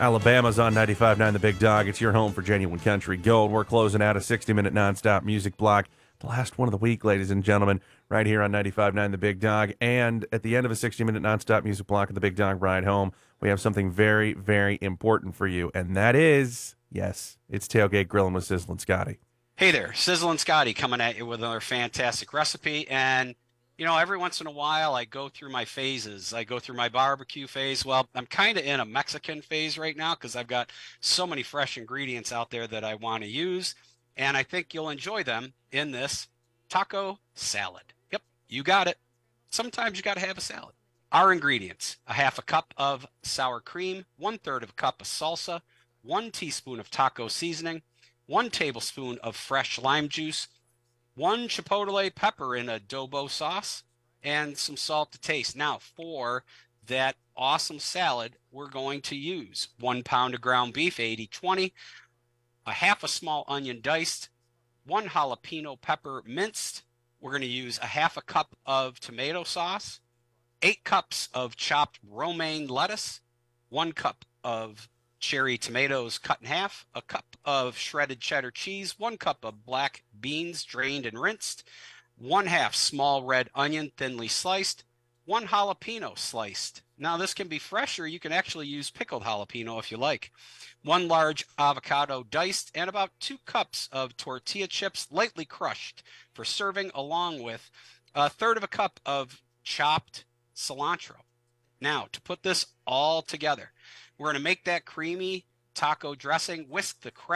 Alabama's on 95.9 The Big Dog. It's your home for genuine country gold. We're closing out a 60-minute nonstop music block. The last one of the week, ladies and gentlemen, right here on 95.9 The Big Dog. And at the end of a 60-minute nonstop music block of The Big Dog Ride Home, we have something very, very important for you. And that is, yes, it's Tailgate Grilling with Sizzlin' Scotty. Hey there, Sizzlin' Scotty coming at you with another fantastic recipe. And, every once in a while I go through my phases. I go through my barbecue phase. Well, I'm kind of in a Mexican phase right now because I've got so many fresh ingredients out there that I want to use. And I think you'll enjoy them in this taco salad. Yep, you got it. Sometimes you got to have a salad. Our ingredients: a half a cup of sour cream, 1/3 of a cup of salsa, 1 teaspoon of taco seasoning, 1 tablespoon of fresh lime juice, 1 chipotle pepper in adobo sauce, and some salt to taste. Now, for that awesome salad, we're going to use 1 pound of ground beef, 80/20, a half a small onion diced, 1 jalapeno pepper minced. We're going to use a half a cup of tomato sauce, 8 cups of chopped romaine lettuce, 1 cup of cherry tomatoes cut in half, a cup of shredded cheddar cheese, 1 cup of black beans drained and rinsed, 1/2 small red onion thinly sliced, 1 jalapeno sliced. Now this can be fresh, or you can actually use pickled jalapeno if you like. 1 large avocado diced, and about 2 cups of tortilla chips lightly crushed for serving, along with 1/3 of a cup of chopped cilantro. Now, to put this all together, we're going to make that creamy taco dressing. Whisk the